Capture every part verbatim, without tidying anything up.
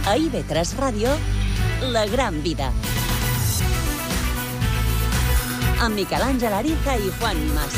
A I V tres Ràdio, La Gran Vida. Amb Miquel Àngel Ariza i Juan Mas.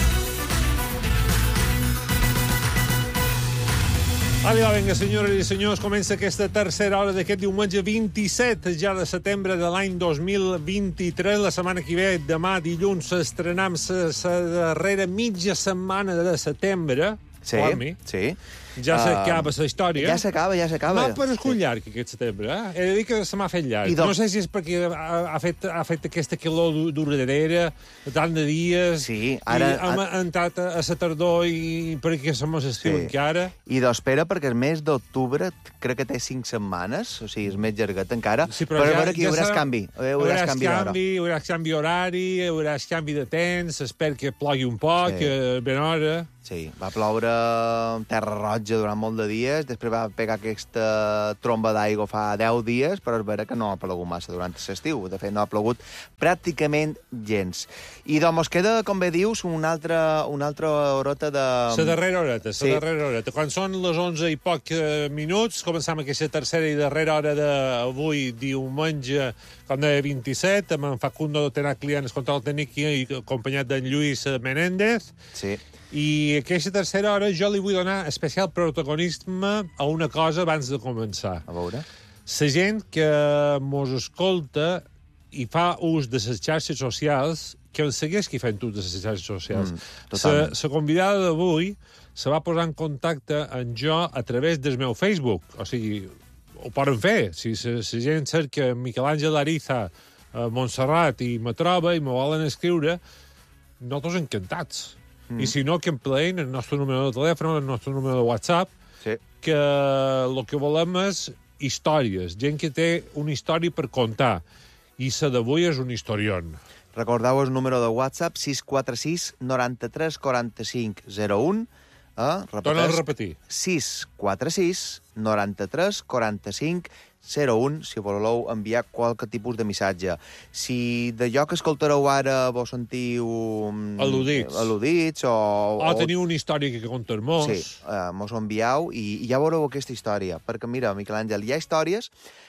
Allà, vinga, senyores i senyors, comença aquesta tercera hora d'aquest diumenge vint-i-set ja de setembre de l'any dos mil vint-i-tres. La setmana que ve, demà dilluns, estrenam la darrera mitja setmana de setembre. Sí, Juanmi. sí. Ja s'acaba la història. Ja s'acaba, ja s'acaba. M'ha paregut llarg, aquest setembre, eh? He de dir que se m'ha fet llarg. I doncs- No sé si és perquè ha, ha, fet, ha fet aquesta calor du- duradera, tant de dies, Sí, ara- i hem ara- entrat a la tardor i perquè som estiu Sí. encara. I d'espera, perquè el mes d'octubre crec que té cinc setmanes, o sigui, és més llarguet encara, Sí, però, ja- a veure que hi ja haurà serà- canvi. Hi haurà canvi d'hora. canvi, hi haurà canvi horari, hi haurà canvi de temps, espero que plogui un poc, Sí. sí. ben hora. Sí, va ploure en Terra Roja durant molt de dies, després va pegar aquesta tromba d'aigua fa deu dies, però és vera que no ha plogut massa durant l'estiu. De fet, no ha plogut pràcticament gens. I doncs mos queda, com bé dius, una altra, una altra horeta de... La darrera horeta, la Sí. darrera horeta. Quan són les onze i poc eh, minuts, començam aquesta tercera i darrera hora d'avui, diumenge, com deia, vint-i-set, amb en Facundo Tenacli en el control tècnic i acompanyat d'en Lluís Menéndez. Sí. I aquesta tercera hora jo li vull donar especial protagonisme a una cosa abans de començar. A veure. La gent que mos escolta i fa ús de les xarxes socials, que ens segueix qui fent ús de les xarxes socials. Mm, totalment. La convidada d'avui se va posar en contacte amb jo a través del meu Facebook. O sigui, ho poden fer. Si la gent cerca Miquel Àngel Ariza a Montserrat i me troba i me volen escriure, nosaltres encantats. Mm. I si no, que empleïn el nostre número de telèfon, el nostre número de WhatsApp, Sí. que el que volem és històries, gent que té una història per contar. I la d'avui és un historión. Recordeu el número de WhatsApp sis quatre sis noranta-tres quaranta-cinc zero un. Eh? Torna a repetir. sis quatre sis noranta-tres quaranta-cinc zero un, si voleu enviar qualque tipus de missatge. Si d'allò que escoltareu ara vos sentiu... mm, Al·ludits. Al·ludits o... O teniu una història que contar-mos. Sí, eh, mos ho envieu i, i ja veureu aquesta història. Perquè, mira, Miquel Àngel, hi ha històries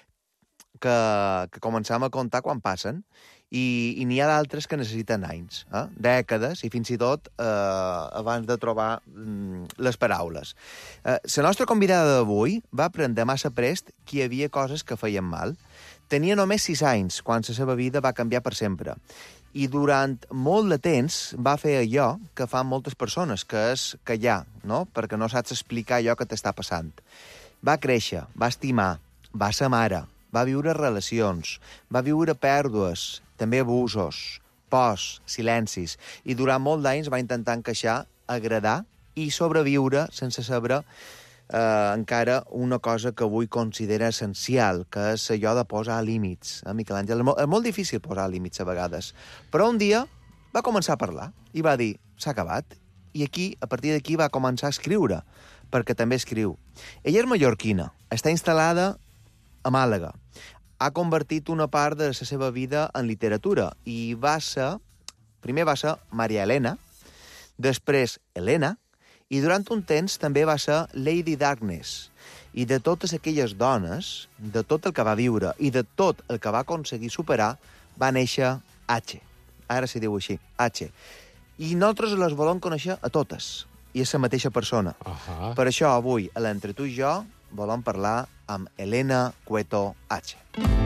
que, que començam a contar quan passen i, i n'hi ha d'altres que necessiten anys, eh? dècades i fins i tot eh, abans de trobar mm, les paraules. Eh, la nostra convidada d'avui va aprendre massa prest que hi havia coses que feien mal. Tenia només sis anys quan la seva vida va canviar per sempre. I durant molt de temps va fer allò que fan moltes persones, que és callar, no? Perquè no saps explicar allò que t'està passant. Va créixer, va estimar, va ser mare, va viure relacions, va viure pèrdues, també abusos, pors, silencis, i durant molt d'anys va intentar encaixar, agradar i sobreviure sense saber eh, encara una cosa que avui considera essencial, que és allò de posar límits. Eh, Miquel Àngel, és molt, és molt difícil posar límits a vegades, però un dia va començar a parlar i va dir, s'ha acabat, i aquí, a partir d'aquí, va començar a escriure, perquè també escriu. Ella és mallorquina, està instal·lada a Màlaga. Ha convertit una part de la seva vida en literatura i va ser, primer va ser Maria Elena, després Helena, i durant un temps també va ser Lady Darkness. I de totes aquelles dones, de tot el que va viure i de tot el que va aconseguir superar, va néixer H. Ara s'hi diu així, H. I nosaltres les volem conèixer a totes, i és la mateixa persona. Ahà. Per això, avui, a l'Entre tu i jo, volem parlar amb Helena Cueto H.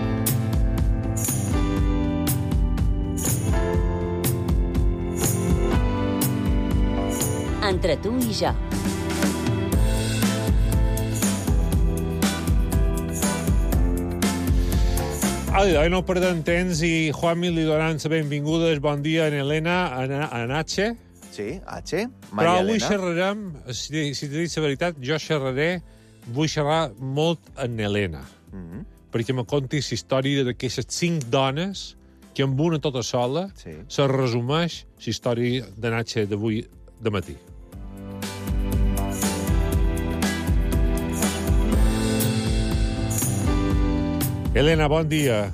Entre tu i jo. Ai, no perdem temps i Juanmi li donem la benvinguda, el bon dia en Helena, en, en H. Sí, H, Però Maria avui Elena. xerrarem, si, si t'he dit la veritat, jo xerraré, vull xerrar molt en Helena. Mm -hmm. Perquè me contis la història d'aquestes cinc dones que amb una tota sola Sí. se resumeix la història de Natxa d'avui de matí. Helena, bon dia.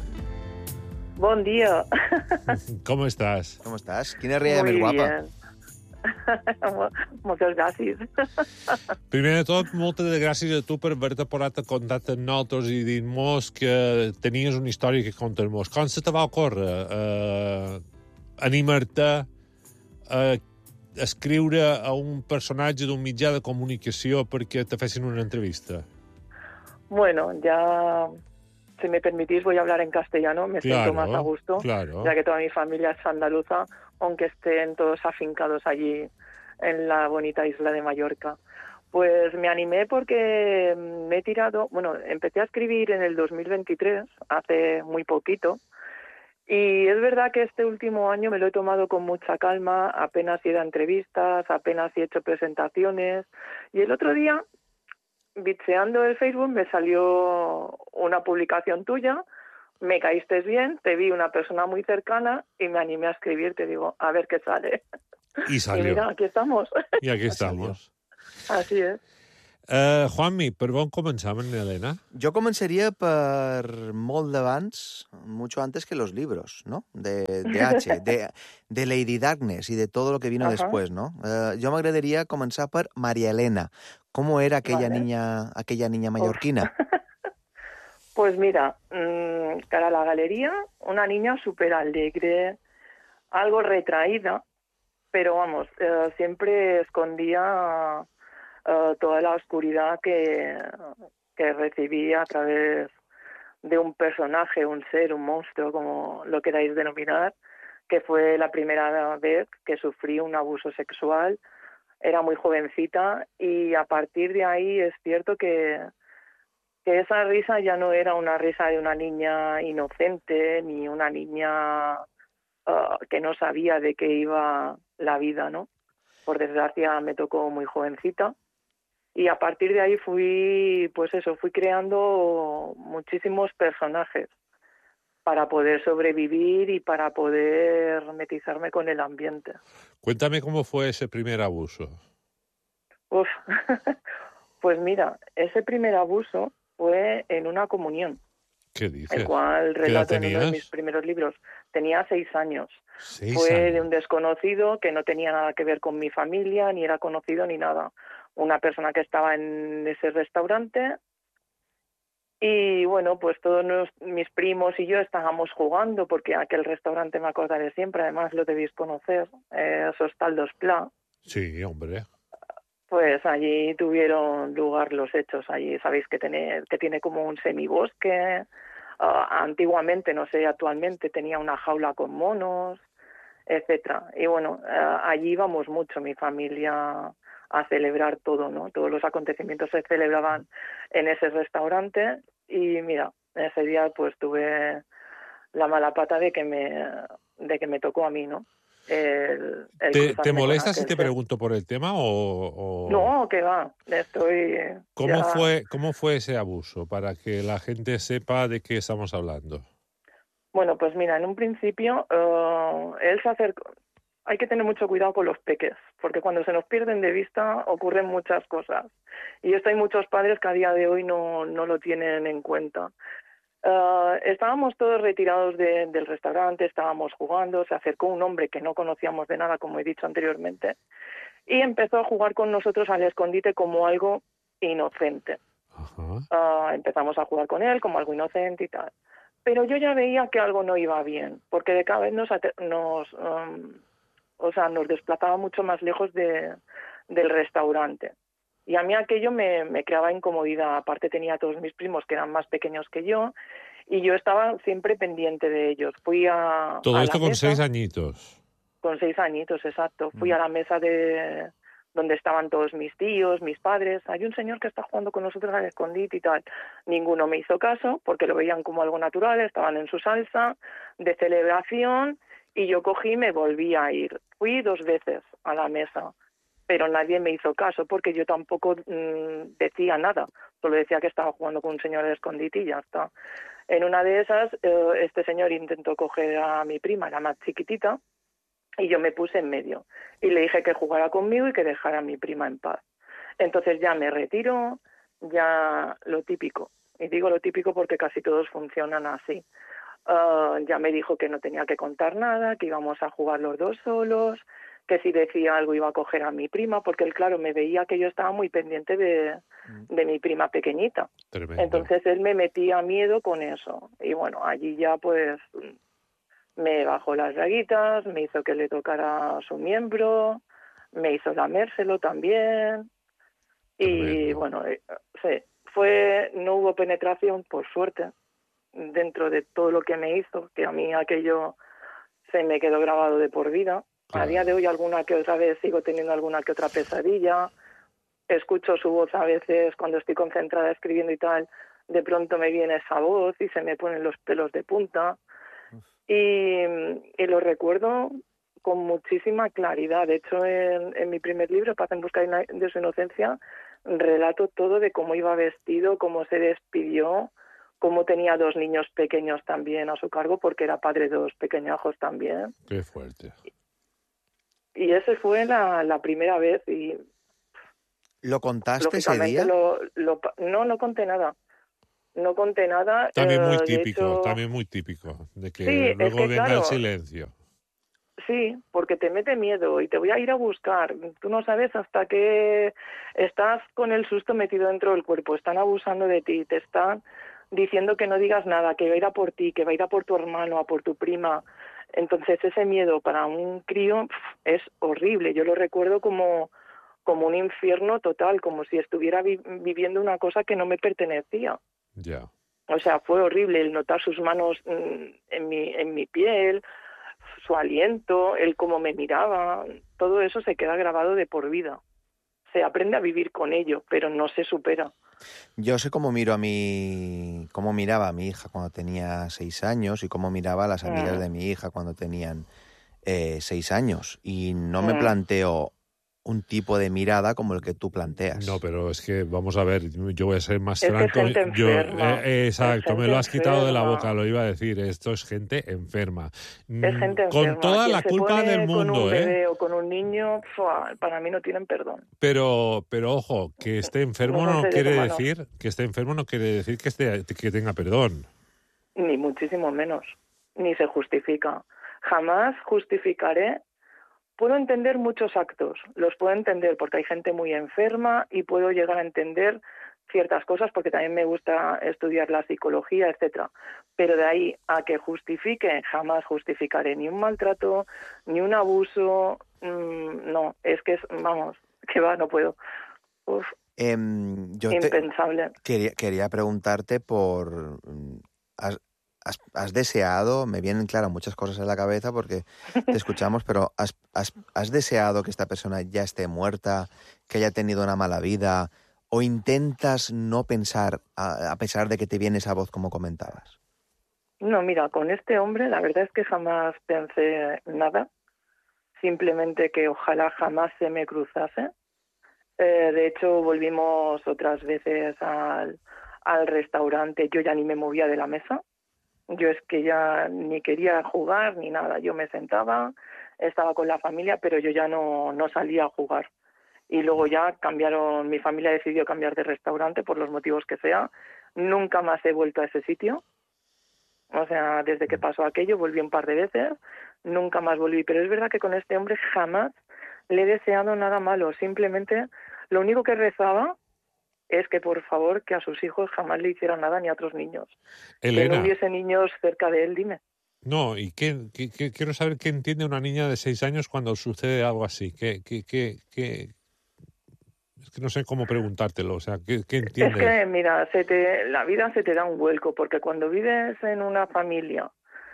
Bon dia. Com estàs? Com estàs? Quina rialla més Muy guapa. bien. Moltes gràcies. Primer de tot, moltes gràcies a tu per haver-te posat en contacte amb nosaltres i dir-nos que tenies una història que contar-nos. Com se te va ocórrer eh, animar-te a escriure a un personatge d'un mitjà de comunicació perquè te fessin una entrevista? Bueno, ya, si me permitís, voy a hablar en castellano, me Claro, siento más a gusto, claro. ya que toda mi familia es andaluza, aunque estén todos afincados allí en la bonita isla de Mallorca. Pues me animé porque me he tirado, bueno, empecé a escribir en el dos mil veintitrés, hace muy poquito, y es verdad que este último año me lo he tomado con mucha calma, apenas he ido a entrevistas, apenas he hecho presentaciones, y el otro día, bicheando el Facebook, me salió una publicación tuya, me caíste bien, te vi una persona muy cercana y me animé a escribir, te digo, a ver qué sale. I salió. Y mira, aquí estamos. I aquí estamos. Así es. Uh, Juanmi, per on començam, Elena? Jo començaria per molt d'abans, mucho antes que los libros, ¿no? De, de H, de, de Lady Darkness y de todo lo que vino Ajá. después, ¿no? Uh, jo m'agradaria començar per María Elena. ¿Cómo era aquella Vale. niña, aquella niña mallorquina? Pues mira, mmm, cara a la galería, una niña súper alegre, algo retraída, pero vamos, eh, siempre escondía uh, toda la oscuridad que, que recibía a través de un personaje, un ser, un monstruo, como lo queráis denominar, que fue la primera vez que sufrí un abuso sexual. Era muy jovencita y a partir de ahí es cierto que, que esa risa ya no era una risa de una niña inocente ni una niña uh, que no sabía de qué iba la vida, ¿no? Por desgracia me tocó muy jovencita y a partir de ahí fui, pues eso, fui creando muchísimos personajes para poder sobrevivir y para poder metizarme con el ambiente. Cuéntame cómo fue ese primer abuso. Uf, pues mira, ese primer abuso fue en una comunión, ¿Qué dices? el cual ¿Qué edad relato en uno de tenías? mis primeros libros. Tenía seis años. Seis Fue años. de un desconocido que no tenía nada que ver con mi familia, ni era conocido ni nada. Una persona que estaba en ese restaurante y bueno, pues todos nos, mis primos y yo estábamos jugando porque aquel restaurante me acordaré siempre, además lo debéis conocer, eh, Hostal dos Pla. Sí, hombre. Pues allí tuvieron lugar los hechos. Allí sabéis que tiene, que tiene como un semibosque. Uh, antiguamente, no sé, actualmente tenía una jaula con monos, etcétera. Y bueno, uh, allí íbamos mucho, mi familia, a celebrar todo, ¿no? Todos los acontecimientos se celebraban en ese restaurante y mira, ese día pues tuve la mala pata de que me, de que me tocó a mí, ¿no? El, el ¿Te, cruzarme ¿Te con molesta aquel si te ser. pregunto por el tema o...? o... No, que va, estoy... ¿Cómo, ya... fue, ¿Cómo fue ese abuso? Para que la gente sepa de qué estamos hablando. Bueno, pues mira, en un principio uh, él se acercó... Hay que tener mucho cuidado con los peques, porque cuando se nos pierden de vista ocurren muchas cosas. Y esto hay muchos padres que a día de hoy no, no lo tienen en cuenta. Uh, estábamos todos retirados de, del restaurante, estábamos jugando, se acercó un hombre que no conocíamos de nada, como he dicho anteriormente, y empezó a jugar con nosotros al escondite como algo inocente. Ajá. Uh, empezamos a jugar con él como algo inocente y tal. Pero yo ya veía que algo no iba bien, porque de cada vez nos, nos, um, o sea, nos desplazaba mucho más lejos de, del restaurante. Y a mí aquello me, me creaba incomodidad. Aparte tenía a todos mis primos que eran más pequeños que yo y yo estaba siempre pendiente de ellos. Fui a Todo a esto la con mesa, seis añitos. Con seis añitos, exacto. Fui Mm. a la mesa de donde estaban todos mis tíos, mis padres. Hay un señor que está jugando con nosotros al escondite y tal. Ninguno me hizo caso porque lo veían como algo natural, estaban en su salsa de celebración y yo cogí y me volví a ir. Fui dos veces a la mesa, pero nadie me hizo caso porque yo tampoco mmm, decía nada. Solo decía que estaba jugando con un señor de escondite y ya está. En una de esas, eh, este señor intentó coger a mi prima, la más chiquitita, y yo me puse en medio. Y le dije que jugara conmigo y que dejara a mi prima en paz. Entonces ya me retiro, ya lo típico. Y digo lo típico porque casi todos funcionan así. Uh, ya me dijo que no tenía que contar nada, que íbamos a jugar los dos solos, que si decía algo iba a coger a mi prima, porque él, claro, me veía que yo estaba muy pendiente de, de mi prima pequeñita. Tremendo. Entonces él me metía miedo con eso. Y bueno, allí ya pues me bajó las braguitas, me hizo que le tocara su miembro, me hizo lamérselo también. Y Tremendo. bueno, eh, sí, fue, no hubo penetración, por suerte, dentro de todo lo que me hizo, que a mí aquello se me quedó grabado de por vida. Claro. A día de hoy alguna que otra vez sigo teniendo alguna que otra pesadilla. Escucho su voz a veces cuando estoy concentrada escribiendo y tal. De pronto me viene esa voz y se me ponen los pelos de punta. Y, y lo recuerdo con muchísima claridad. De hecho, en, en mi primer libro, Paz en busca de su inocencia, relato todo de cómo iba vestido, cómo se despidió, cómo tenía dos niños pequeños también a su cargo, porque era padre de dos pequeñajos también. Qué fuerte. Y esa fue la, la primera vez y... ¿Lo contaste ese lógicamente día? Lo, lo, no, no conté nada. No conté nada. También eh, muy de típico, hecho, también muy típico, de que sí, es luego que, venga claro, el silencio. Sí, porque te mete miedo y te voy a ir a buscar. Tú no sabes hasta qué estás con el susto metido dentro del cuerpo. Están abusando de ti, te están diciendo que no digas nada, que va a ir a por ti, que va a ir a por tu hermano, a por tu prima. Entonces ese miedo para un crío pf, es horrible. Yo lo recuerdo como, como un infierno total, como si estuviera vi- viviendo una cosa que no me pertenecía. Ya. O sea, fue horrible el notar sus manos mm, en mi, en mi piel, su aliento, el cómo me miraba, todo eso se queda grabado de por vida. Se aprende a vivir con ello, pero no se supera. Yo sé cómo miro a mi, cómo miraba a mi hija cuando tenía seis años y cómo miraba a las amigas Mm. de mi hija cuando tenían eh, seis años. Y no me Mm. planteo un tipo de mirada como el que tú planteas. No, pero es que, vamos a ver, yo voy a ser más Es que es franco. gente Yo, enferma. eh, exacto, Es me gente lo has quitado de la enferma. boca, lo iba a decir. Esto es gente enferma. Es gente Mm, Con enferma. toda Quien la se culpa pone del con un mundo, ¿eh? bebé o con un niño, ¡fua! Para mí no tienen perdón. Pero, pero ojo, que esté enfermo No son no seres quiere humanos. decir, que esté enfermo no quiere decir que esté, que tenga perdón. Ni muchísimo menos. Ni se justifica. Jamás justificaré. Puedo entender muchos actos, los puedo entender porque hay gente muy enferma y puedo llegar a entender ciertas cosas porque también me gusta estudiar la psicología, etcétera. Pero de ahí a que justifique, jamás justificaré ni un maltrato, ni un abuso, mmm, no, es que es, vamos, que va, no puedo. Uf, Eh, yo te impensable. quería, quería preguntarte por... ¿has, has, has deseado, me vienen, claro, muchas cosas en la cabeza porque te escuchamos, pero has, has, ¿has deseado que esta persona ya esté muerta, que haya tenido una mala vida, o intentas no pensar, a, a pesar de que te viene esa voz como comentabas? No, mira, con este hombre la verdad es que jamás pensé nada, simplemente que ojalá jamás se me cruzase. Eh, de hecho, volvimos otras veces al, al restaurante, yo ya ni me movía de la mesa. Yo es que ya ni quería jugar ni nada. Yo me sentaba, estaba con la familia, pero yo ya no, no salía a jugar. Y luego ya cambiaron, mi familia decidió cambiar de restaurante por los motivos que sea. Nunca más he vuelto a ese sitio. O sea, desde que pasó aquello volví un par de veces, nunca más volví. Pero es verdad que con este hombre jamás le he deseado nada malo. Simplemente lo único que rezaba es que por favor que a sus hijos jamás le hicieran nada ni a otros niños. Elena. Que no hubiese niños cerca de él, dime. No, y qué, qué, qué, quiero saber qué entiende una niña de seis años cuando sucede algo así. ¿Qué, qué, qué, qué? Es que no sé cómo preguntártelo. O sea, ¿qué, qué entiendes? Es que, mira, se te, la vida se te da un vuelco, porque cuando vives en una familia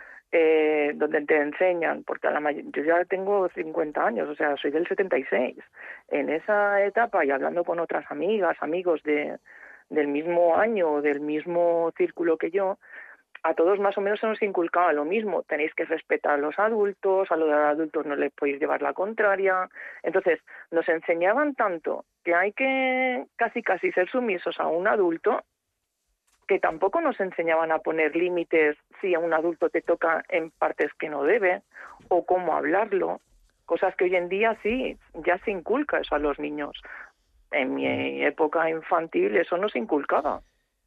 eh, donde te enseñan, porque a la may- yo ya tengo cincuenta años, o sea, soy del setenta y seis, en esa etapa y hablando con otras amigas, amigos de del mismo año, del mismo círculo que yo, a todos más o menos se nos inculcaba lo mismo. Tenéis que respetar a los adultos, a los adultos no les podéis llevar la contraria. Entonces, nos enseñaban tanto que hay que casi casi ser sumisos a un adulto, que tampoco nos enseñaban a poner límites si a un adulto te toca en partes que no debe, o cómo hablarlo. Cosas que hoy en día sí, ya se inculca eso a los niños. En mi época infantil eso no se inculcaba.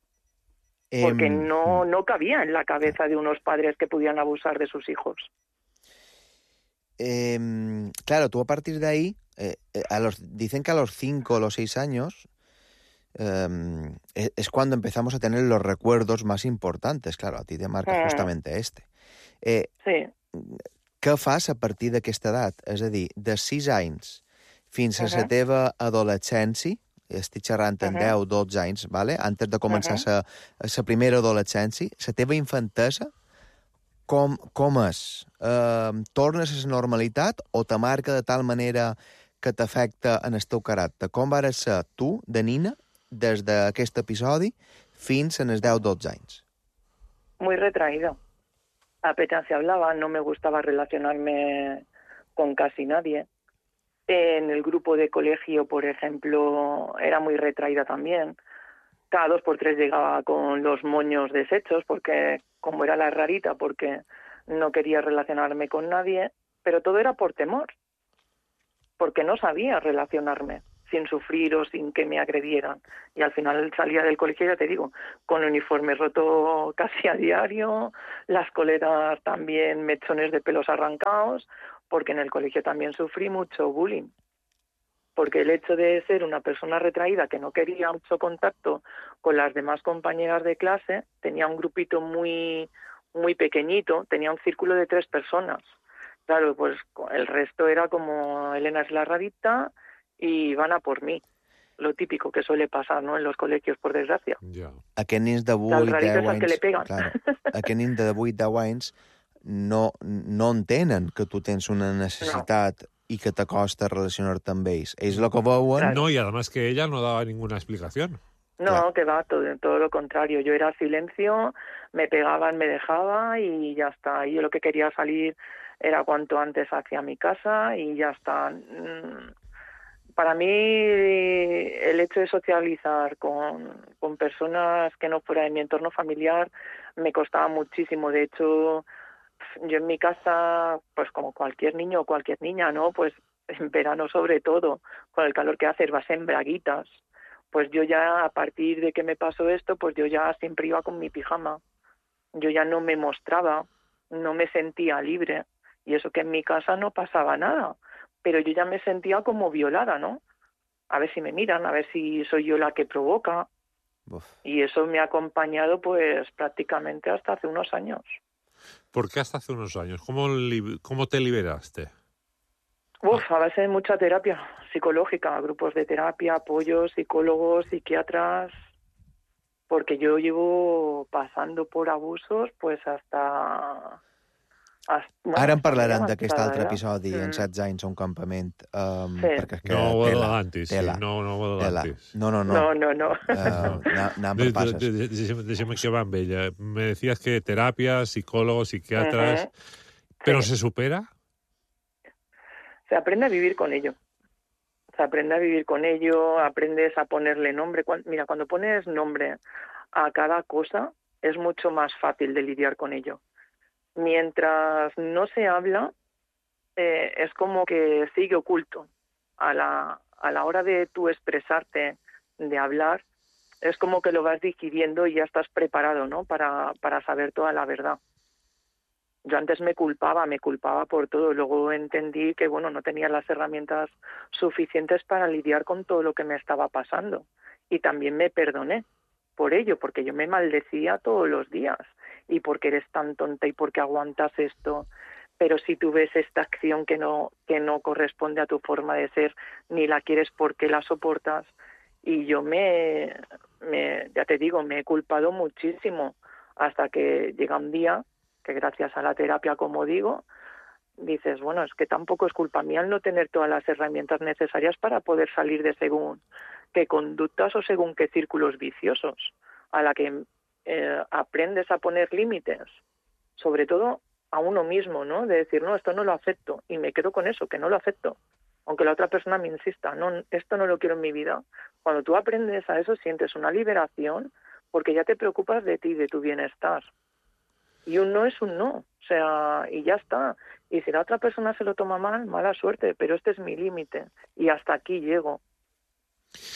Porque Em, no, no cabía en la cabeza de unos padres que pudieran abusar de sus hijos. eh, claro, tú a partir de ahí, eh, a los, dicen que a los cinco o los seis años eh, es cuando empezamos a tener los recuerdos más importantes. Claro, a ti te marca Mm. justamente este. Eh, Sí. què fas a partir d'aquesta edat? És a dir, de sis anys fins a Uh-huh. la teva adolescència, estic xerrant en Uh-huh. deu dotze anys, vale? Antes de començar Uh-huh. la uh-huh. primera adolescència, la teva infantesa, com, com és? Uh, tornes a la normalitat o te marca de tal manera que t'afecta en el teu caràcter? Com vares ser tu, de nina, des d'aquest episodi fins en els deu dotze anys? Muy retraída. Apenas se hablaba, no me gustaba relacionarme con casi nadie. En el grupo de colegio, por ejemplo, era muy retraída también. Cada dos por tres llegaba con los moños deshechos, porque como era la rarita, porque no quería relacionarme con nadie, pero todo era por temor, porque no sabía relacionarme sin sufrir o sin que me agredieran. Y al final salía del colegio, ya te digo, con el uniforme roto casi a diario, las coleras también, mechones de pelos arrancados, porque en el colegio también sufrí mucho bullying. Porque el hecho de ser una persona retraída que no quería mucho contacto con las demás compañeras de clase, tenía un grupito muy, muy pequeñito, tenía un círculo de tres personas. Claro, pues el resto era como Elena es la rarita y van a por mí. Lo típico que suele pasar, ¿no?, en los colegios, por desgracia. Ja. Aquests nens de Los vuit raritos deu al que le anys... pegan. Claro, aquests nens de vuit deu anys no, no entenen que tu tens una necessitat i que t'acosta a relacionar-te amb ells. Ells el que veuen... Claro. No, y además que ella no daba ninguna explicación. No, Claro. que va, todo, todo lo contrario. Yo era silencio, me pegaban, me dejaba y ya está. Y yo lo que quería salir era cuanto antes hacia mi casa y ya está. Mm, Para mí, el hecho de socializar con, con personas que no fuera de mi entorno familiar me costaba muchísimo. De hecho, yo en mi casa, pues como cualquier niño o cualquier niña, ¿no? Pues en verano sobre todo, con el calor que hace, vas en braguitas. Pues yo ya, a partir de que me pasó esto, pues yo ya siempre iba con mi pijama. Yo ya no me mostraba, no me sentía libre. Y eso que en mi casa no pasaba nada. Pero yo ya me sentía como violada, ¿no? A ver si me miran, a ver si soy yo la que provoca. Uf. Y eso me ha acompañado pues prácticamente hasta hace unos años. ¿Por qué hasta hace unos años? ¿Cómo, li- cómo te liberaste? Uf, a base de mucha terapia psicológica, grupos de terapia, apoyo, psicólogos, psiquiatras, porque yo llevo pasando por abusos pues hasta... hasta bueno, Ara en hasta parlarem muy d'aquest avançada altre edad. episodi, en Mm. setze anys a un campament, um, Sí. perquè és que No ho tela, adelantis, sí, tela, no, no ho tela. adelantis. No, no, no. No, no, no. Uh, ana- anàvem De- per de- passes. de- de- Déjeme, déjeme que va amb ella. Me decías que terapia, psicólogos, psiquiatras... Ujú. ¿Pero Sí. se supera? Se aprende a vivir con ello. Se aprende a vivir con ello, aprendes a ponerle nombre. Cuan- Mira, cuando pones nombre a cada cosa, es mucho más fácil de lidiar con ello. Mientras no se habla, eh, es como que sigue oculto. A la, a la hora de tú expresarte, de hablar, es como que lo vas digiriendo y ya estás preparado, ¿no?, para, para saber toda la verdad. Yo antes me culpaba, me culpaba por todo. Luego entendí que, bueno, no tenía las herramientas suficientes para lidiar con todo lo que me estaba pasando. Y también me perdoné por ello, porque yo me maldecía todos los días. Y porque eres tan tonta y porque aguantas esto. Pero si tú ves esta acción que no, que no corresponde a tu forma de ser, ni la quieres porque la soportas. Y yo me, me, ya te digo, me he culpado muchísimo hasta que llega un día que gracias a la terapia, como digo, dices, bueno, es que tampoco es culpa mía el no tener todas las herramientas necesarias para poder salir de según qué conductas o según qué círculos viciosos, a la que eh, aprendes a poner límites, sobre todo a uno mismo, ¿no? De decir, no, esto no lo acepto, y me quedo con eso, que no lo acepto, aunque la otra persona me insista, no, esto no lo quiero en mi vida. Cuando tú aprendes a eso, sientes una liberación, porque ya te preocupas de ti, de tu bienestar. Y un no es un no, o sea, y ya está. Y si la otra persona se lo toma mal, mala suerte, pero este es mi límite y hasta aquí llego.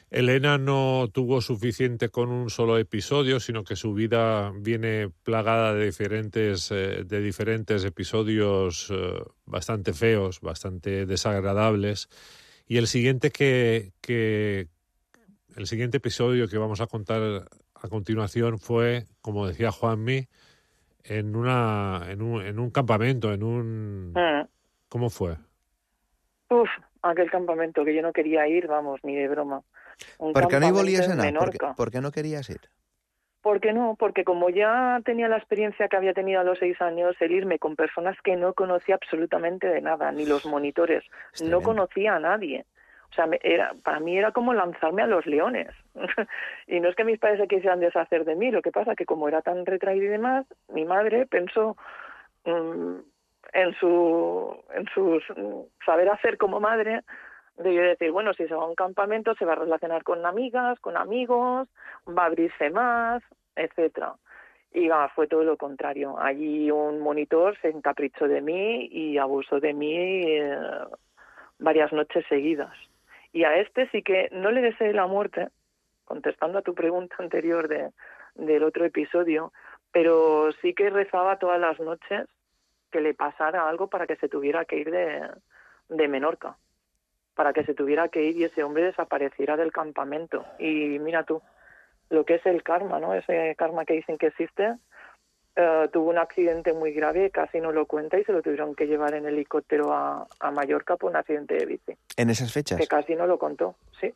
Elena no tuvo suficiente con un solo episodio, sino que su vida viene plagada de diferentes, eh, de diferentes episodios eh, bastante feos, bastante desagradables. Y el siguiente que, que el siguiente episodio que vamos a contar a continuación fue, como decía Juanmi, en una en un, en un campamento, en un Mm. ¿cómo fue? Uf, aquel campamento que yo no quería ir, vamos, ni de broma. Un Per què no hi campamento volies en anar? Per què, Menorca. per què no querías ir? ¿Por qué no? Porque como ya tenía la experiencia que había tenido a los seis años, el irme con personas que no conocía absolutamente de nada, ni los monitores, Es no tremendo. conocía a nadie. O sea, me- era, para mí era como lanzarme a los leones. Y no es que mis padres se quisieran deshacer de mí, lo que pasa que como era tan retraída y demás, mi madre pensó mm, en su en su mm, saber hacer como madre, de decir, bueno, si se va a un campamento se va a relacionar con amigas, con amigos, va a abrirse más, etcétera. Y va, fue todo lo contrario. Allí un monitor se encaprichó de mí y abusó de mí eh, varias noches seguidas. Y a este sí que no le deseé la muerte, contestando a tu pregunta anterior de, del otro episodio, pero sí que rezaba todas las noches que le pasara algo para que se tuviera que ir de, de Menorca, para que se tuviera que ir y ese hombre desapareciera del campamento. Y mira tú, lo que es el karma, ¿no? Ese karma que dicen que existe, eh, tuvo un accidente muy grave, casi no lo cuenta y se lo tuvieron que llevar en helicóptero a, a Mallorca por un accidente de bici, En esas fechas. que casi no lo contó, sí.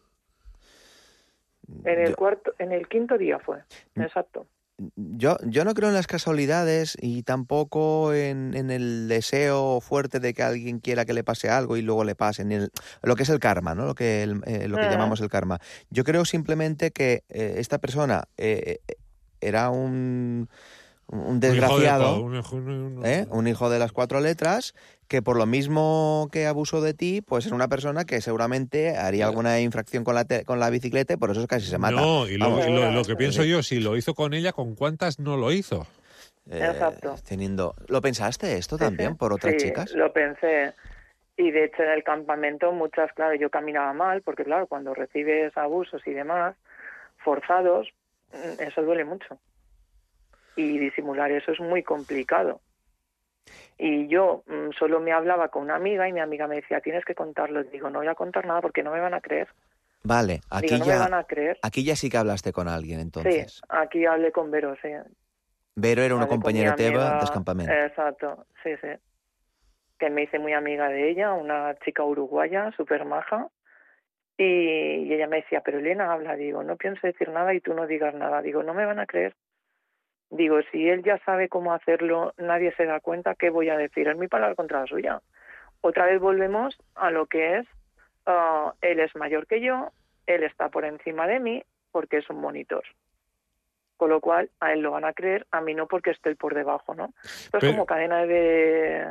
En el Yo- cuarto, en el quinto día fue, exacto. Yo, yo no creo en las casualidades y tampoco en, en el deseo fuerte de que alguien quiera que le pase algo y luego le pase, ni el- lo que es el karma, ¿no? Lo que, el- eh, lo que Ah. llamamos el karma. Yo creo simplemente que eh, esta persona eh, eh, era un, un desgraciado, Un hijo de, un, un- un- ¿eh? Un hijo de las cuatro letras, que por lo mismo que abusó de ti, pues era una persona que seguramente haría alguna infracción con la, te- con la bicicleta y por eso casi se mata. No, y lo, Vamos, y lo- lo que Seguramente. pienso yo, si lo hizo con ella, ¿con cuántas no lo hizo? eh, Exacto. Teniendo... ¿Lo pensaste esto Sí, también sí. por otras Sí, chicas? lo pensé. Y de hecho en el campamento muchas, claro, yo caminaba mal, porque claro, cuando recibes abusos y demás, forzados, mm, eso duele mucho. Y disimular eso es muy complicado. Y yo mm, solo me hablaba con una amiga y mi amiga me decía, tienes que contarlo. Digo, no voy a contar nada porque no me van a creer. Vale, aquí Digo, no me ya, van a creer. aquí ya sí que hablaste con alguien, entonces. Sí, aquí hablé con Vero, sí. Vero era una Hablé con compañera mi teva amiga, del campamento. Exacto, sí, sí. Que me hice muy amiga de ella, una chica uruguaya, súper maja. Y, y ella me decía, pero Elena, habla. Digo, no pienso decir nada y tú no digas nada. Digo, no me van a creer. Digo, si él ya sabe cómo hacerlo, nadie se da cuenta, ¿qué voy a decir? Es mi palabra contra la suya. Otra vez volvemos a lo que es, ah, él es mayor que yo, él está por encima de mí porque es un monitor. Con lo cual, a él lo van a creer, a mí no porque estoy por debajo, ¿no? Esto es Pero- como cadena de...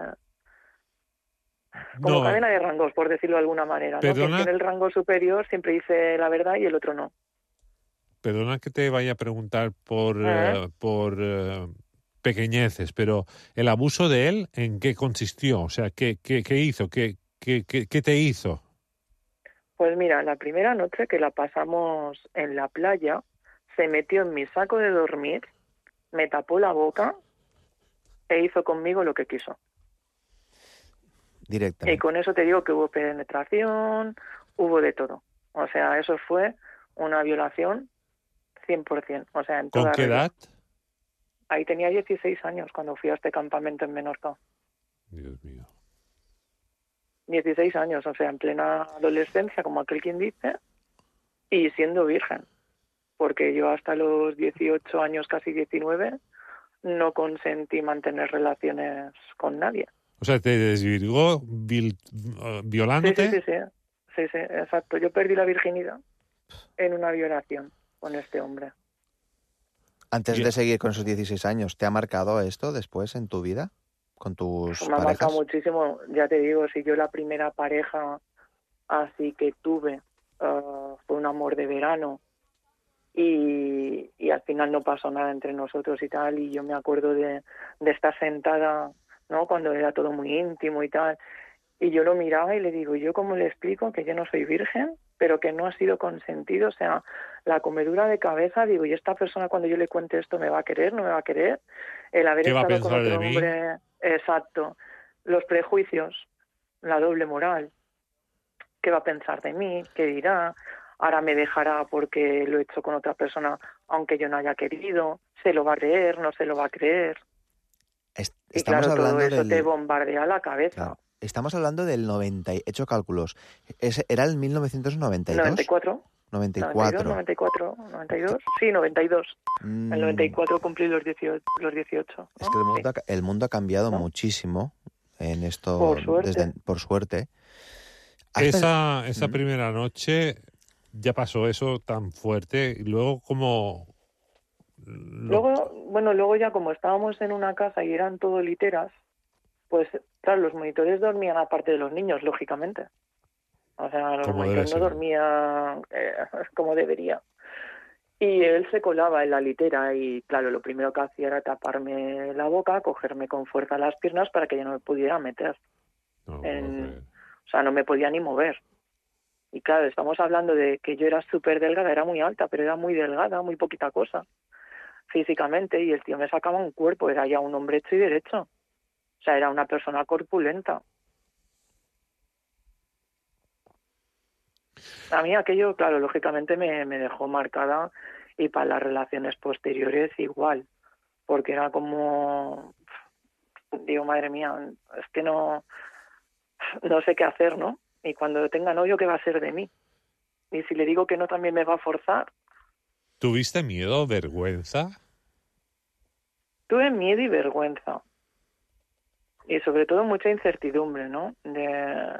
Como No, cadena de rangos, por decirlo de alguna manera, ¿no? Quien Perdona. tiene el rango superior siempre dice la verdad y el otro no. perdona que te vaya a preguntar por, Ajá. eh, por eh, pequeñeces, pero ¿el abuso de él en qué consistió? O sea, ¿qué, qué, qué hizo? ¿Qué, qué, qué, qué te hizo? Pues mira, la primera noche que la pasamos en la playa, se metió en mi saco de dormir, me tapó la boca e hizo conmigo lo que quiso. Y Directamente. con eso te digo que hubo penetración, hubo de todo. O sea, eso fue una violación cien por ciento. O sea, en ¿Con toda qué regla. edad? Ahí tenía dieciséis años cuando fui a este campamento en Menorca. Dios mío. dieciséis años, o sea, en plena adolescencia, como aquel quien dice, y siendo virgen. Porque yo hasta los dieciocho años, casi diecinueve, no consentí mantener relaciones con nadie. O sea, te desvirgó vil- eh, Sí, violándote. sí, sí, sí, sí, sí, exacto. Yo perdí la virginidad en una violación con este hombre. Antes Bien. de seguir con esos dieciséis años, ¿te ha marcado esto después en tu vida? ¿Con tus Me ha parejas? marcado muchísimo. Ya te digo, si yo la primera pareja así que tuve uh, fue un amor de verano y, y al final no pasó nada entre nosotros y tal, y yo me acuerdo de, de estar sentada, ¿no? Cuando era todo muy íntimo y tal, y yo lo miraba y le digo, ¿yo cómo le explico que yo no soy virgen, pero que no ha sido consentido. O sea, la comedura de cabeza, digo, ¿y esta persona cuando yo le cuente esto me va a querer, no me va a querer? El haber ¿Qué va a estado con pensar de otro mí? hombre, exacto, los prejuicios, la doble moral, ¿qué va a pensar de mí? ¿Qué dirá? Ahora me dejará porque lo he hecho con otra persona, aunque yo no haya querido. ¿Se lo va a creer? ¿No se lo va a creer? Est- Y estamos claro, todo hablando eso te del... bombardea la cabeza. Claro, estamos hablando del noventa, he hecho cálculos. Ese ¿era el mil novecientos noventa y dos? noventa y cuatro, noventa y noventa y dos, cuatro. noventa y cuatro, noventa y dos. Sí, noventa y dos. Mm, El noventa y cuatro cumplí los dieciocho, los dieciocho, es que el ¿no? mundo, Sí, ha, el mundo ha cambiado ¿no? muchísimo en esto, Por suerte. desde, por suerte. ¿Has pen- Esa, esa Mm. primera noche ya pasó eso tan fuerte y luego como... lo- Luego, bueno, luego ya como estábamos en una casa y eran todo literas, pues claro, los monitores dormían aparte de los niños, lógicamente. O sea, los Como debe monitores no ser. dormían eh, como debería. Y él se colaba en la litera y, claro, lo primero que hacía era taparme la boca, cogerme con fuerza las piernas para que yo no me pudiera meter. No, no En, puedo creer. o sea, no me podía ni mover. Y claro, estamos hablando de que yo era súper delgada, era muy alta, pero era muy delgada, muy poquita cosa físicamente, y el tío me sacaba un cuerpo, era ya un hombre hecho y derecho. O sea, era una persona corpulenta. A mí aquello, claro, lógicamente me, me dejó marcada, y para las relaciones posteriores igual, porque era como, digo, madre mía, es que no, no sé qué hacer, ¿no? Y cuando tenga novio, ¿qué va a ser de mí? Y si le digo que no, también me va a forzar. ¿Tuviste miedo, vergüenza? Tuve miedo y vergüenza. Y sobre todo mucha incertidumbre, ¿no? De,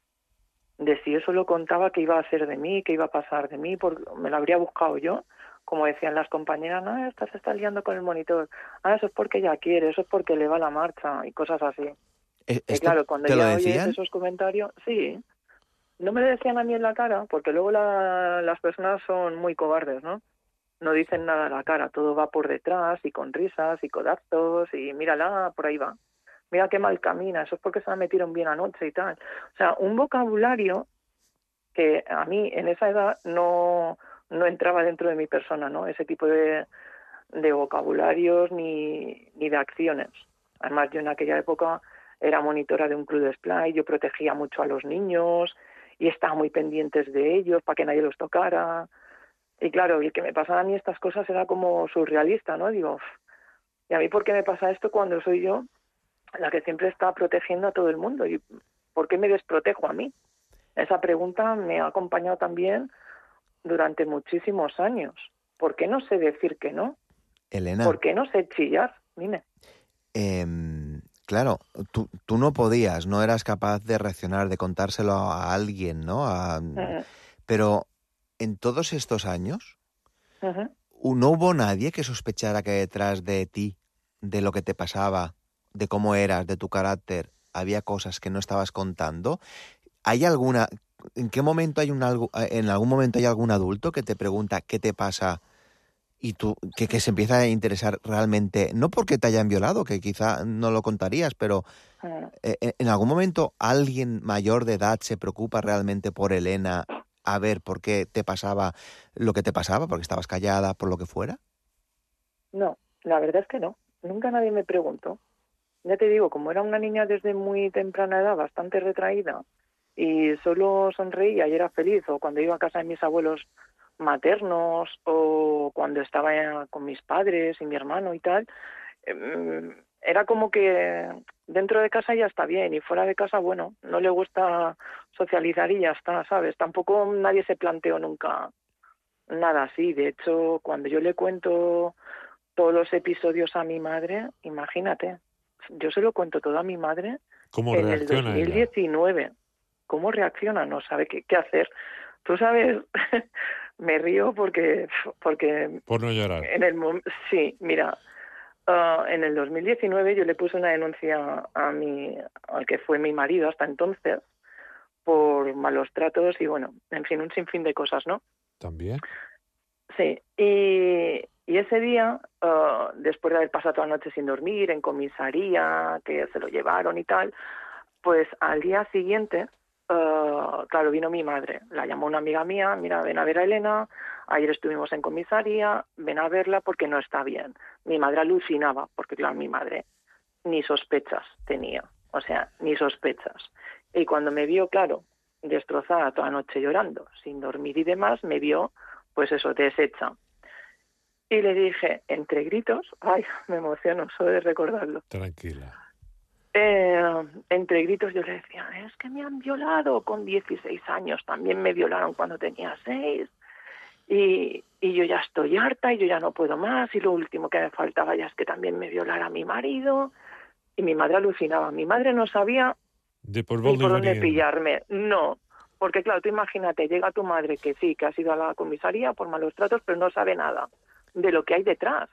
de si eso lo contaba, qué iba a hacer de mí, qué iba a pasar de mí, porque me lo habría buscado yo. Como decían las compañeras, no, esta se está liando con el monitor. Ah, eso es porque ella quiere, eso es porque le va la marcha y cosas así. ¿E- Y ¿Esto claro, cuando te lo ya oyes decían? esos comentarios, sí. No me lo decían a mí en la cara, porque luego la, las personas son muy cobardes, ¿no? No dicen nada a la cara, todo va por detrás y con risas y codazos y mírala, por ahí va. Mira qué mal camina, eso es porque se la metieron bien anoche y tal. O sea, un vocabulario que a mí en esa edad no, no entraba dentro de mi persona, ¿no? Ese tipo de, de vocabularios ni, ni de acciones. Además, yo en aquella época era monitora de un club de splay, yo protegía mucho a los niños y estaba muy pendientes de ellos para que nadie los tocara. Y claro, el que me pasaban a mí estas cosas era como surrealista, ¿no? Digo, ¿y a mí por qué me pasa esto cuando soy yo la que siempre está protegiendo a todo el mundo? ¿Y por qué me desprotejo a mí? Esa pregunta me ha acompañado también durante muchísimos años. ¿Por qué no sé decir que no? Elena, ¿Por qué no sé chillar? Dime. em, claro, tú, tú no podías, no eras capaz de reaccionar, de contárselo a alguien, ¿no? A- Uh-huh. pero en todos estos años, Uh-huh. ¿no hubo nadie que sospechara que detrás de ti, de lo que te pasaba, de cómo eras, de tu carácter, había cosas que no estabas contando? ¿Hay alguna, en qué momento hay un algo, en algún momento hay algún adulto que te pregunta qué te pasa y tú, que, que se empieza a interesar realmente, no porque te hayan violado, que quizá no lo contarías, pero Uh-huh. eh, en algún momento alguien mayor de edad se preocupa realmente por Elena a ver por qué te pasaba lo que te pasaba, porque estabas callada, por lo que fuera? No, la verdad es que no. Nunca nadie me preguntó. Ya te digo, como era una niña desde muy temprana edad, bastante retraída, y solo sonreía y era feliz, o cuando iba a casa de mis abuelos maternos, o cuando estaba con mis padres y mi hermano y tal, eh, era como que dentro de casa ya está bien, y fuera de casa, bueno, no le gusta socializar y ya está, ¿sabes? Tampoco nadie se planteó nunca nada así. De hecho, cuando yo le cuento todos los episodios a mi madre, imagínate, yo se lo cuento todo a mi madre ¿Cómo en el reacciona ella? dos mil diecinueve. ¿Cómo reacciona? No sabe qué, qué hacer. Tú sabes, me río porque, porque Por no llorar. en el mom- sí, mira, uh, en el dos mil diecinueve yo le puse una denuncia a mi, al que fue mi marido hasta entonces, por malos tratos y bueno, en fin, un sinfín de cosas, ¿no? ¿También? Sí, y, y ese día, uh, después de haber pasado toda la noche sin dormir, en comisaría, que se lo llevaron y tal, pues al día siguiente Uh, claro, vino mi madre, la llamó una amiga mía, mira, ven a ver a Elena, ayer estuvimos en comisaría, ven a verla porque no está bien. Mi madre alucinaba, porque claro, mi madre ni sospechas tenía, o sea, ni sospechas. Y cuando me vio, claro, destrozada toda la noche llorando, sin dormir y demás, me vio, pues eso, deshecha. Y le dije, entre gritos, ay, me emociono solo de recordarlo. Tranquila. Eh, entre gritos yo le decía, es que me han violado con dieciséis años, también me violaron cuando tenía seis, y, y yo ya estoy harta y yo ya no puedo más, y lo último que me faltaba ya es que también me violara mi marido. Y mi madre alucinaba, mi madre no sabía De por ni por dónde venien. pillarme, no, porque claro, tú imagínate, llega tu madre que sí, que ha ido a la comisaría por malos tratos, pero no sabe nada de lo que hay detrás.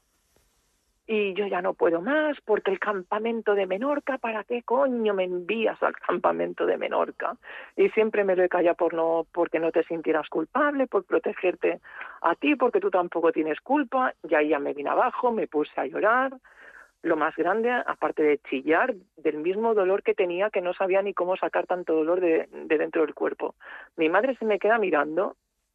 Y yo ya no puedo más, porque el campamento de Menorca, ¿para qué coño me envías al campamento de Menorca? Y siempre me lo he callado por no, porque no te sintieras culpable, por protegerte a ti, porque tú tampoco tienes culpa. Y ahí ya me vine abajo, me puse a llorar. Lo más grande, aparte de chillar, del mismo dolor que tenía, que no sabía ni cómo sacar tanto dolor de, de dentro del cuerpo. Mi madre se me queda mirando,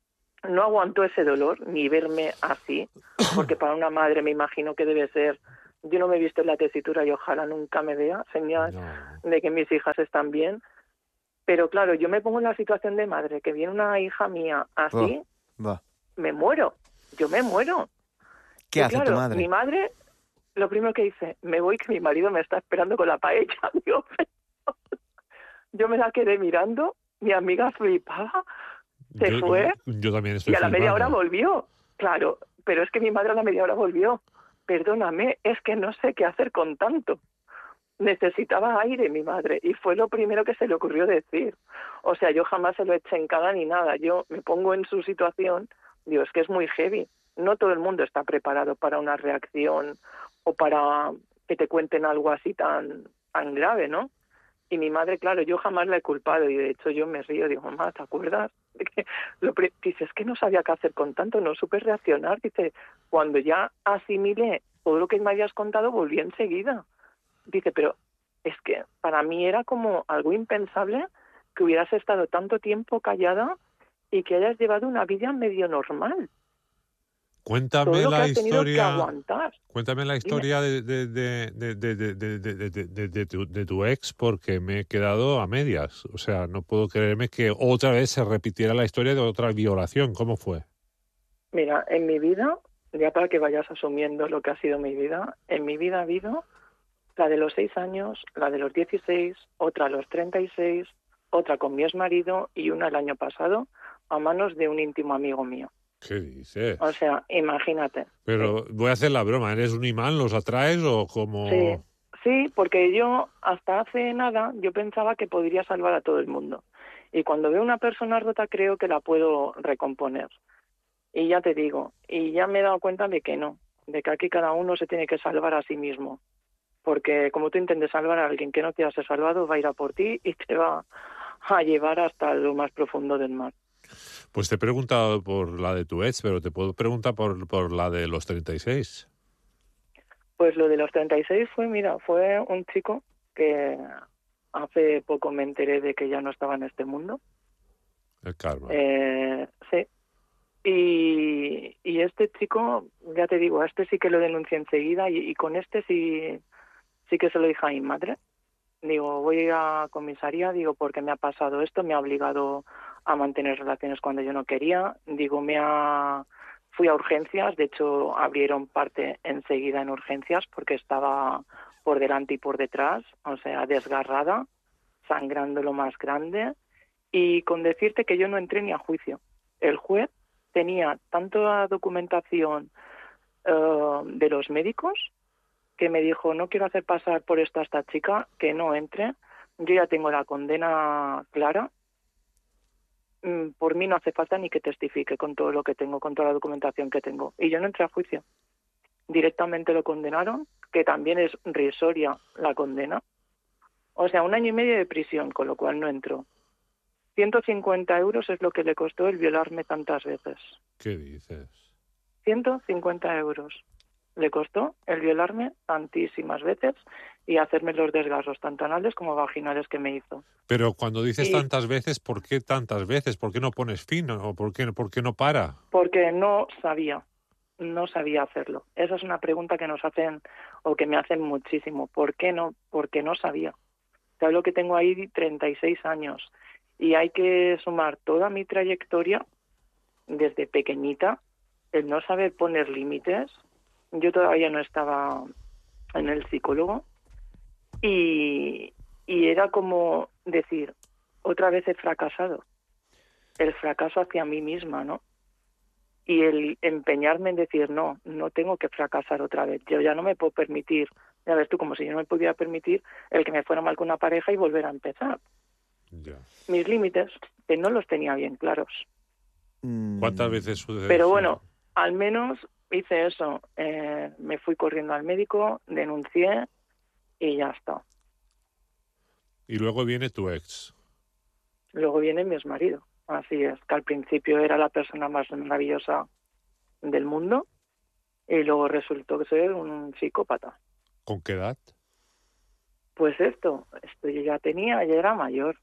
no aguantó ese dolor, ni verme así, porque para una madre me imagino que debe ser, yo no me he visto en la tesitura y ojalá nunca me vea señal No. de que mis hijas están bien, pero claro, yo me pongo en la situación de madre, que viene una hija mía así, Va, va. me muero, yo me muero. ¿Qué Y hace claro, tu madre? mi madre, lo primero que dice, me voy que mi marido me está esperando con la paella. Digo, pero... Yo me la quedé mirando, mi amiga flipaba, se Yo, fue yo también estoy y a la media hora flipando. volvió. Claro, pero es que mi madre a la media hora volvió. Perdóname, es que no sé qué hacer con tanto. Necesitaba aire mi madre y fue lo primero que se le ocurrió decir. O sea, yo jamás se lo eché en cara ni nada. Yo me pongo en su situación, digo, es que es muy heavy. No todo el mundo está preparado para una reacción o para que te cuenten algo así tan, tan grave, ¿no? Y mi madre, claro, yo jamás la he culpado y de hecho yo me río, digo, mamá, ¿te acuerdas? De que lo pre- dice, es que no sabía qué hacer con tanto, no supe reaccionar. Dice, cuando ya asimilé todo lo que me habías contado, volví enseguida. Dice, pero es que para mí era como algo impensable que hubieras estado tanto tiempo callada y que hayas llevado una vida medio normal. Todo Cuéntame lo que la has tenido que historia. aguantar. Cuéntame la Dime. historia de, de, de, de, de, de, de, de, de, de, de tu, de tu ex, porque me he quedado a medias. O sea, no puedo creerme que otra vez se repitiera la historia de otra violación. ¿Cómo fue? Mira, en mi vida, ya para que vayas asumiendo lo que ha sido mi vida, en mi vida ha habido la de los seis años, la de los dieciséis, otra a los treinta y seis, otra con mi exmarido y una el año pasado a manos de un íntimo amigo mío. ¿Qué dices? O sea, imagínate. Pero Sí. voy a hacer la broma. ¿Eres un imán? ¿Los atraes o como...? Sí, sí, porque yo hasta hace nada yo pensaba que podría salvar a todo el mundo. Y cuando veo una persona rota creo que la puedo recomponer. Y ya te digo, y ya me he dado cuenta de que no, de que aquí cada uno se tiene que salvar a sí mismo. Porque como tú intentes salvar a alguien que no quiera ser salvado, va a ir a por ti y te va a llevar hasta lo más profundo del mar. Pues te he preguntado por la de tu ex, pero te puedo preguntar por, por la de los treinta y seis. Pues lo de los treinta y seis fue, mira, fue un chico que hace poco me enteré de que ya no estaba en este mundo. El karma. Eh, sí. Y, y este chico, ya te digo, a este sí que lo denuncié enseguida y, y con este sí, sí que se lo dije a mi madre. Digo, voy a comisaría, digo, porque me ha pasado esto, me ha obligado a mantener relaciones cuando yo no quería. Digo, me ha... Fui a urgencias, de hecho abrieron parte enseguida en urgencias porque estaba por delante y por detrás, o sea, desgarrada, sangrando lo más grande. Y con decirte que yo no entré ni a juicio. El juez tenía tanta documentación uh, de los médicos que me dijo, no quiero hacer pasar por esto a esta chica, que no entre. Yo ya tengo la condena clara. Mm, por mí no hace falta ni que testifique con todo lo que tengo, con toda la documentación que tengo. Y yo no entré a juicio. Directamente lo condenaron, que también es risoria la condena. O sea, un año y medio de prisión, con lo cual no entró. ciento cincuenta euros es lo que le costó el violarme tantas veces. ¿Qué dices? ciento cincuenta euros. le costó el violarme tantísimas veces y hacerme los desgarros, tanto anales como vaginales que me hizo. Pero cuando dices Y- tantas veces, ¿por qué tantas veces? ¿Por qué no pones fin? ¿O por qué, por qué no para? Porque no sabía, no sabía hacerlo. Esa es una pregunta que nos hacen, o que me hacen muchísimo. ¿Por qué no? Porque no sabía. Te hablo que tengo ahí treinta y seis años y hay que sumar toda mi trayectoria desde pequeñita, el no saber poner límites. Yo todavía no estaba en el psicólogo y, y era como decir, otra vez he fracasado. El fracaso hacia mí misma, ¿no? Y el empeñarme en decir, no, no tengo que fracasar otra vez. Yo ya no me puedo permitir, ya ves tú, como si yo no me pudiera permitir el que me fuera mal con una pareja y volver a empezar. Ya. Mis límites, que no los tenía bien claros. Mm, ¿Cuántas veces sucede? Pero bueno, al menos hice eso. Eh, me fui corriendo al médico, denuncié y ya está. Y luego viene tu ex. Luego viene mi exmarido. Así es, que al principio era la persona más maravillosa del mundo y luego resultó ser un psicópata. ¿Con qué edad? Pues esto, esto yo ya tenía, ya era mayor.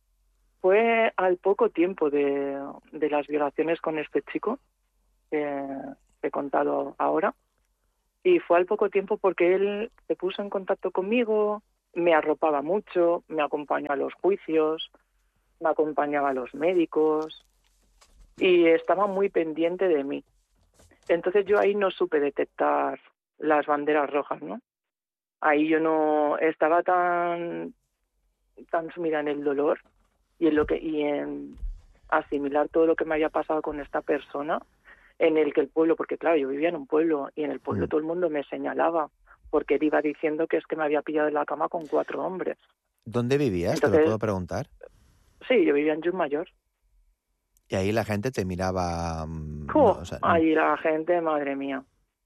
Fue al poco tiempo de, de las violaciones con este chico que he contado ahora. Y fue al poco tiempo porque él se puso en contacto conmigo, me arropaba mucho, me acompañó a los juicios, me acompañaba a los médicos y estaba muy pendiente de mí. Entonces yo ahí no supe detectar las banderas rojas, ¿no? Ahí yo no estaba tan, tan sumida en el dolor y en lo que y en asimilar todo lo que me había pasado con esta persona, en el que el pueblo, porque claro, yo vivía en un pueblo y en el pueblo Mm. todo el mundo me señalaba porque él iba diciendo que es que me había pillado en la cama con cuatro hombres. ¿Dónde vivías? ¿Te lo Entonces- puedo preguntar? Sí, yo vivía en Mayor. Y ahí la gente te miraba... mm, no, ¡Jo! o sea, Ahí la gente, madre mía.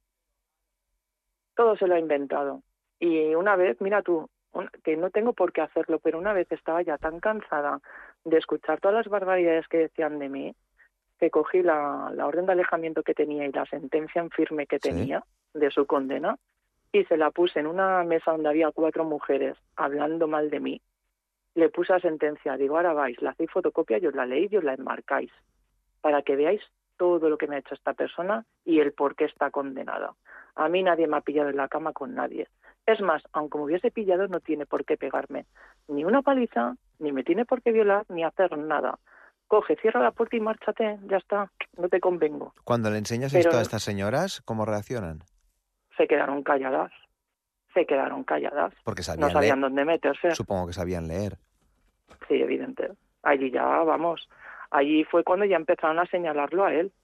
Todo se lo ha inventado. Y una vez, mira tú, un- que no tengo por qué hacerlo, pero una vez estaba ya tan cansada de escuchar todas las barbaridades que decían de mí, que cogí la, la orden de alejamiento que tenía y la sentencia en firme que Sí. tenía de su condena y se la puse en una mesa donde había cuatro mujeres hablando mal de mí. Le puse la sentencia, digo, ahora vais, la hacéis fotocopia y os la leéis y os la enmarcáis para que veáis todo lo que me ha hecho esta persona y el por qué está condenada. A mí nadie me ha pillado en la cama con nadie. Es más, aunque me hubiese pillado, no tiene por qué pegarme ni una paliza, ni me tiene por qué violar, ni hacer nada. Coge, cierra la puerta y márchate, ya está, no te convengo. Cuando le enseñas Pero esto a no- estas señoras, ¿cómo reaccionan? Se quedaron calladas, se quedaron calladas. Porque No sabían sabían leer. dónde meterse. Supongo que sabían leer. Sí, evidente. Allí ya, vamos, allí fue cuando ya empezaron a señalarlo a él.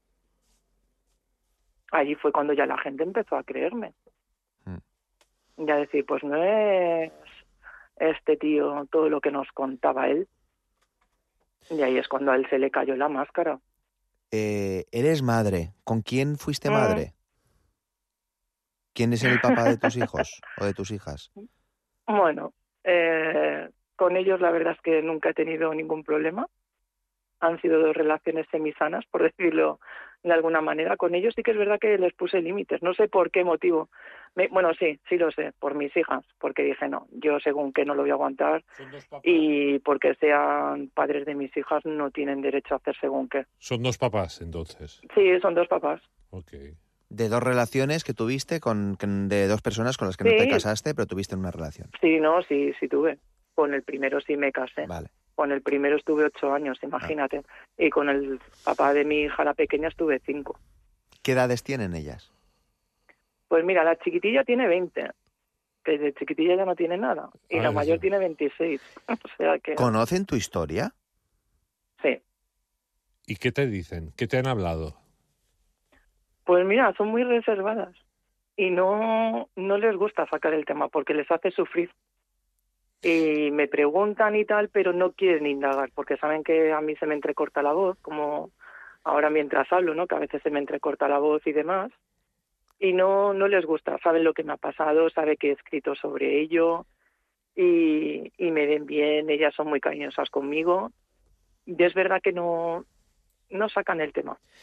Allí fue cuando ya la gente empezó a creerme. Mm. Ya decir, pues no es este tío todo lo que nos contaba él. Y ahí es cuando a él se le cayó la máscara. Eh, eres madre. ¿Con quién fuiste Mm. madre? ¿Quién es el papá de tus hijos o de tus hijas? Bueno, eh, con ellos la verdad es que nunca he tenido ningún problema. Han sido dos relaciones semisanas, por decirlo de alguna manera. Con ellos sí que es verdad que les puse límites. No sé por qué motivo. Me- bueno, sí, sí lo sé, por mis hijas. Porque dije, no, yo según que no lo voy a aguantar. Son dos papás. Y porque sean padres de mis hijas no tienen derecho a hacer según qué. Son dos papás, entonces. Sí, son dos papás. Ok. De dos relaciones que tuviste con, con- de dos personas con las que no Sí. te casaste, pero tuviste una relación. Sí, no, sí, sí tuve. Con el primero sí me casé. Vale. Con el primero estuve ocho años, imagínate. Y con el papá de mi hija, la pequeña, estuve cinco. ¿Qué edades tienen ellas? Pues mira, la chiquitilla tiene veinte, que de chiquitilla ya no tiene nada. Y Ah, la mayor eso. tiene veintiséis. O sea que... ¿Conocen tu historia? Sí. ¿Y qué te dicen? ¿Qué te han hablado? Pues mira, son muy reservadas. Y no, no les gusta sacar el tema porque les hace sufrir. Y me preguntan y tal, pero no quieren indagar porque saben que a mí se me entrecorta la voz, como ahora mientras hablo, ¿no? Que a veces se me entrecorta la voz y demás. Y no, no les gusta. Saben lo que me ha pasado, saben que he escrito sobre ello y, y me ven bien. Ellas son muy cariñosas conmigo. Y es verdad que no, no sacan el tema.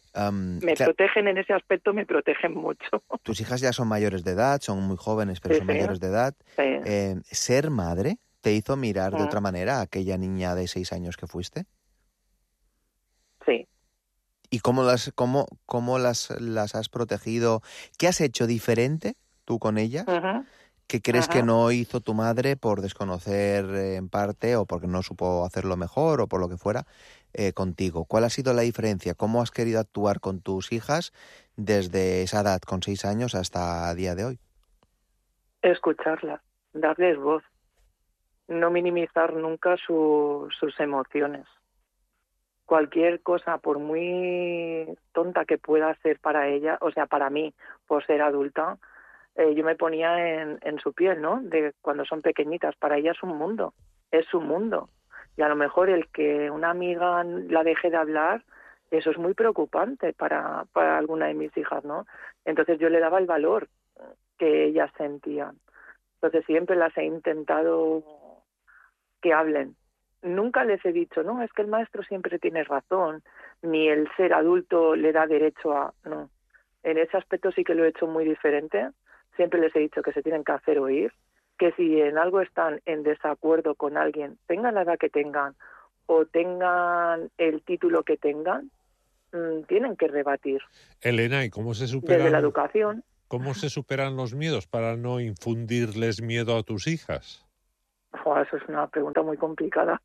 Um, Me claro, protegen en ese aspecto, me protegen mucho. tus hijas ya son mayores de edad, son muy jóvenes, pero Sí, son sí, mayores de edad. sí. Eh, ¿Ser madre te hizo mirar de Mm, otra manera a aquella niña de seis años que fuiste? sí. ¿Y cómo las, cómo, cómo las, las has protegido? ¿Qué has hecho diferente tú con ellas? Ujú, ¿Qué crees que ujú. no hizo tu madre por desconocer eh, en parte o porque no supo hacerlo mejor o por lo que fuera eh, contigo? ¿Cuál ha sido la diferencia? ¿Cómo has querido actuar con tus hijas desde esa edad, con seis años, hasta el día de hoy? Escucharlas, darles voz, no minimizar nunca su- sus emociones. Cualquier cosa, por muy tonta que pueda ser para ella, o sea, para mí, por ser adulta, eh, yo me ponía en, en su piel, ¿no? De cuando son pequeñitas, para ella es un mundo, es su mundo. Y a lo mejor el que una amiga la deje de hablar, eso es muy preocupante para, para alguna de mis hijas, ¿no? Entonces yo le daba el valor que ellas sentían. Entonces siempre las he intentado que hablen. Nunca les he dicho, no, es que el maestro siempre tiene razón, ni el ser adulto le da derecho a... No, en ese aspecto sí que lo he hecho muy diferente. Siempre les he dicho que se tienen que hacer oír, que si en algo están en desacuerdo con alguien, tengan la edad que tengan o tengan el título que tengan, mmm, tienen que rebatir. Elena, ¿y cómo se Desde la superan, educación, cómo se superan los miedos para no infundirles miedo a tus hijas? oh, eso es una pregunta muy complicada.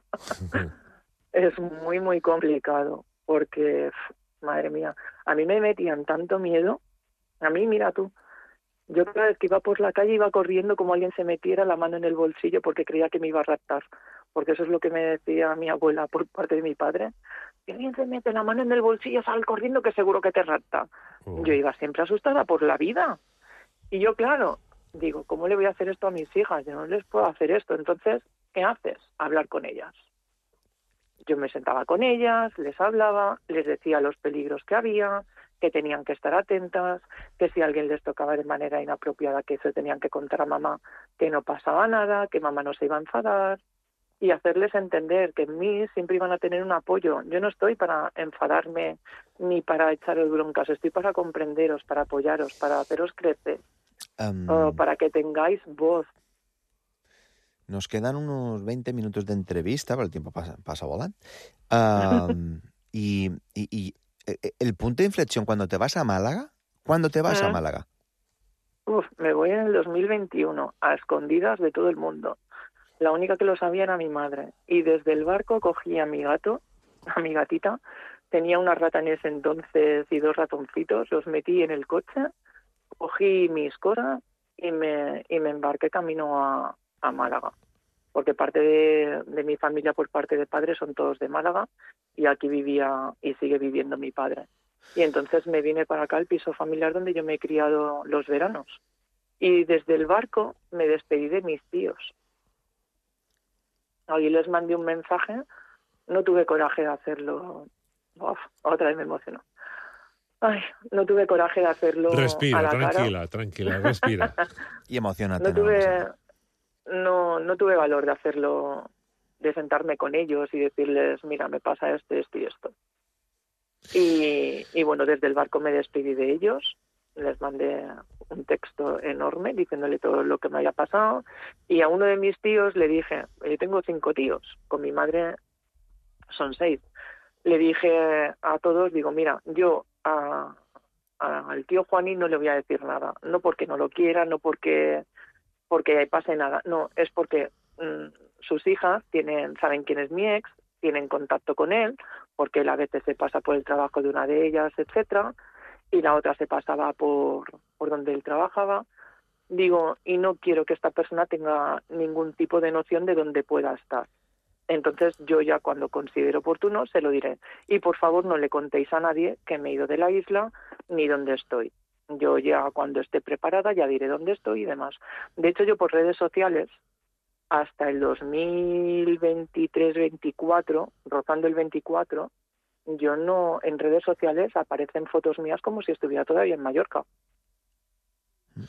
Es muy, muy complicado, porque, madre mía, a mí me metían tanto miedo. A mí, mira tú, yo cada vez que iba por la calle iba corriendo como alguien se metiera la mano en el bolsillo porque creía que me iba a raptar, porque eso es lo que me decía mi abuela por parte de mi padre. Si alguien se mete la mano en el bolsillo, sal corriendo que seguro que te rapta. Oh. Yo iba siempre asustada por la vida. Y yo, claro, digo, ¿cómo le voy a hacer esto a mis hijas? Yo no les puedo hacer esto. Entonces, ¿qué haces? Hablar con ellas. Yo me sentaba con ellas, les hablaba, les decía los peligros que había, que tenían que estar atentas, que si alguien les tocaba de manera inapropiada, que se tenían que contar a mamá que no pasaba nada, que mamá no se iba a enfadar, y hacerles entender que en mí siempre iban a tener un apoyo. Yo no estoy para enfadarme ni para echaros broncas, estoy para comprenderos, para apoyaros, para haceros crecer, Um, o para que tengáis voz. Nos quedan unos veinte minutos de entrevista, pero el tiempo pasa, pasa volando. Um, y, y, y el punto de inflexión cuando te vas a Málaga, ¿cuándo te vas a Málaga? Uf, me voy en el dos mil veintiuno, a escondidas de todo el mundo. La única que lo sabía era mi madre. Y desde el barco cogí a mi gato, a mi gatita. Tenía una rata en ese entonces y dos ratoncitos. Los metí en el coche, cogí mis cosas y me, y me embarqué camino a, a Málaga. Porque parte de, de mi familia por parte de padre son todos de Málaga y aquí vivía y sigue viviendo mi padre. Y entonces me vine para acá al piso familiar donde yo me he criado los veranos. Y desde el barco me despedí de mis tíos. Ahí les mandé un mensaje, no tuve coraje de hacerlo. Uf, otra vez me emociono. Ay, no tuve coraje de hacerlo Respira, a la tranquila, cara. tranquila, respira. Y emocionate. No No, no pasa tuve, nada. no, no tuve valor de hacerlo, de sentarme con ellos y decirles, mira, me pasa esto, esto y esto. Y, y bueno, desde el barco me despedí de ellos, les mandé un texto enorme diciéndole todo lo que me había pasado y a uno de mis tíos le dije, yo tengo cinco tíos, con mi madre son seis, le dije a todos, digo, mira, yo a, a, al tío Juanín no le voy a decir nada, no porque no lo quiera, no porque, porque pase nada, no, es porque mmm, sus hijas tienen, saben quién es mi ex, tienen contacto con él, porque él a veces se pasa por el trabajo de una de ellas, etcétera, y la otra se pasaba por, por donde él trabajaba. Digo, y no quiero que esta persona tenga ningún tipo de noción de dónde pueda estar. Entonces yo ya cuando considero oportuno se lo diré. Y por favor no le contéis a nadie que me he ido de la isla ni dónde estoy. Yo ya cuando esté preparada ya diré dónde estoy y demás. De hecho yo por redes sociales hasta el dos mil veintitrés veinticuatro, rozando el veinticuatro, yo no, en redes sociales aparecen fotos mías como si estuviera todavía en Mallorca.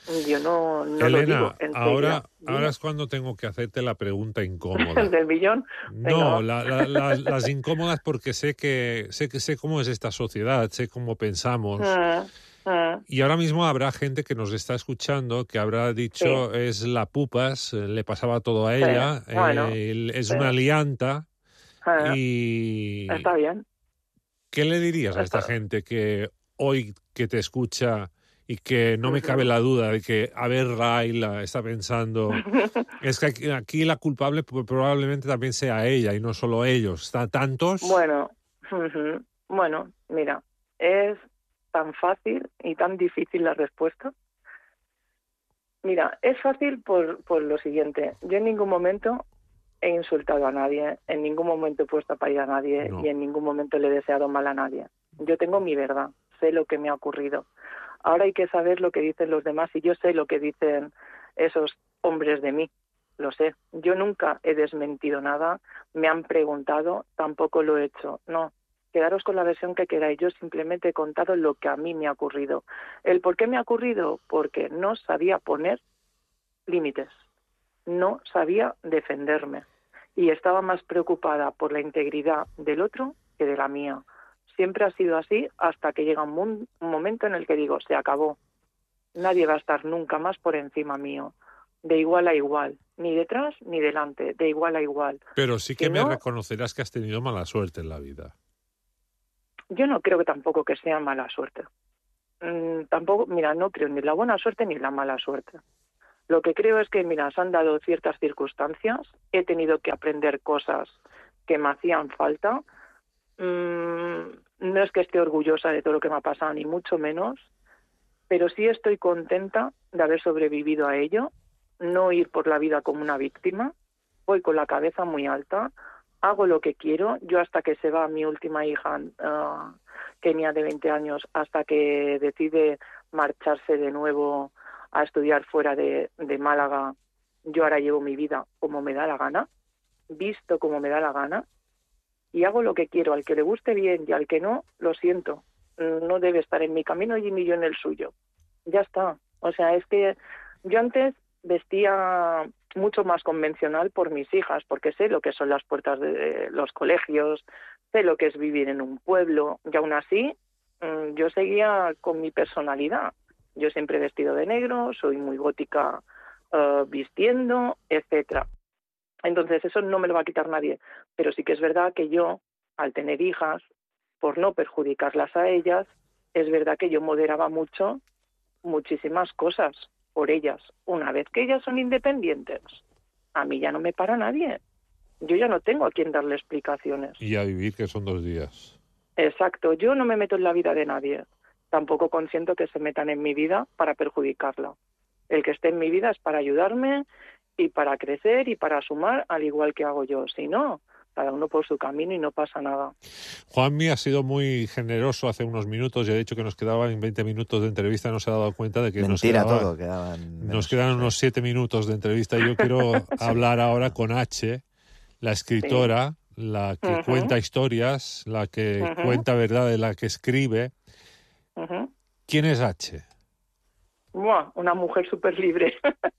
Yo no, no Elena, lo digo. En ahora, serio. ahora es cuando tengo que hacerte la pregunta incómoda. ¿Del millón? Venga, No, va. la- la- la- las incómodas porque sé que sé que sé cómo es esta sociedad, sé cómo pensamos. Mm, mm, Y ahora mismo habrá gente que nos está escuchando que habrá dicho es la pupas, eh, le pasaba todo a sí, ella, bueno, eh, el- es sí. una lianta. Eh, Y Está bien. ¿qué le dirías a esta Está... gente que hoy que te escucha y que no me cabe Ujú. la duda de que, a ver, Raila está pensando, es que aquí, aquí la culpable pues, probablemente también sea ella y no solo ellos? ¿Está tantos? Bueno, ujú. Bueno, mira, es tan fácil y tan difícil la respuesta. Mira, es fácil por, por lo siguiente. Yo en ningún momento he insultado a nadie, en ningún momento he puesto a parir a nadie No. y en ningún momento le he deseado mal a nadie. Yo tengo mi verdad, sé lo que me ha ocurrido. Ahora hay que saber lo que dicen los demás y yo sé lo que dicen esos hombres de mí, lo sé. Yo nunca he desmentido nada, me han preguntado, tampoco lo he hecho. No, quedaros con la versión que queráis. Yo simplemente he contado lo que a mí me ha ocurrido. ¿El por qué me ha ocurrido? Porque no sabía poner límites, no sabía defenderme y estaba más preocupada por la integridad del otro que de la mía. Siempre ha sido así hasta que llega un, mun- un momento en el que digo, se acabó. Nadie va a estar nunca más por encima mío. De igual a igual. Ni detrás ni delante. De igual a igual. Pero sí que Si me no, reconocerás que has tenido mala suerte en la vida. yo no creo que tampoco que sea mala suerte. Mm, tampoco, mira, no creo ni la buena suerte ni la mala suerte. Lo que creo es que, mira, se han dado ciertas circunstancias, he tenido que aprender cosas que me hacían falta. Mm, no es que esté orgullosa de todo lo que me ha pasado, ni mucho menos, pero sí estoy contenta de haber sobrevivido a ello, no ir por la vida como una víctima, voy con la cabeza muy alta, hago lo que quiero. Yo hasta que se va mi última hija, uh, Kenia, de veinte años, hasta que decide marcharse de nuevo a estudiar fuera de, de Málaga, yo ahora llevo mi vida como me da la gana, visto como me da la gana, y hago lo que quiero. Al que le guste bien y al que no, lo siento, no debe estar en mi camino y ni yo en el suyo. Ya está. O sea, es que yo antes vestía mucho más convencional por mis hijas, porque sé lo que son las puertas de los colegios, sé lo que es vivir en un pueblo, y aún así yo seguía con mi personalidad. Yo siempre he vestido de negro, soy muy gótica uh, vistiendo, etcétera. Entonces eso no me lo va a quitar nadie, pero sí que es verdad que yo, al tener hijas, por no perjudicarlas a ellas, es verdad que yo moderaba mucho, muchísimas cosas por ellas. Una vez que ellas son independientes, a mí ya no me para nadie. Yo ya no tengo a quien darle explicaciones. Y a vivir, que son dos días. Exacto, yo no me meto en la vida de nadie. Tampoco consiento que se metan en mi vida para perjudicarla. El que esté en mi vida es para ayudarme y para crecer y para sumar, al igual que hago yo. Si no, cada uno por su camino y no pasa nada. Juanmi ha sido muy generoso hace unos minutos y ha dicho que nos quedaban veinte minutos de entrevista. No se ha dado cuenta de que Mentira nos, quedaban, todo, quedaban menos, nos quedan sí. unos siete minutos de entrevista. Y yo quiero Sí. hablar ahora con H, la escritora, sí. la que Uh-huh. cuenta historias, la que Uh-huh. cuenta verdades, la que escribe. Uh-huh. ¿Quién es H? Buah, una mujer súper libre.